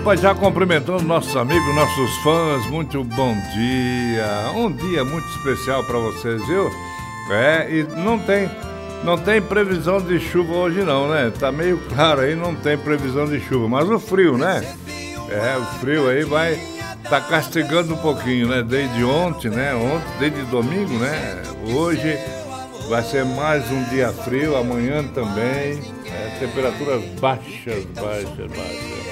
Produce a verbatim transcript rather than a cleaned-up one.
Opa, já cumprimentando nossos amigos, nossos fãs, muito bom dia. Um dia muito especial para vocês, viu? É, e não tem, não tem previsão de chuva hoje não, né? Tá meio claro aí, não tem previsão de chuva, mas o frio, né? É, o frio aí vai tá castigando um pouquinho, né? Desde ontem, né? Ontem, desde domingo, né? Hoje vai ser mais um dia frio, amanhã também. É, temperaturas baixas, baixas, baixas.